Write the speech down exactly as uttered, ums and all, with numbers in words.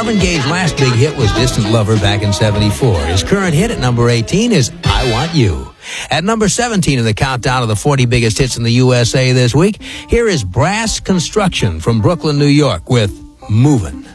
Marvin Gaye's last big hit was Distant Lover back in seventy-four. His current hit at number eighteen is I Want You. At number seventeen in the countdown of the forty biggest hits in the U S A this week, here is Brass Construction from Brooklyn, New York with Movin'.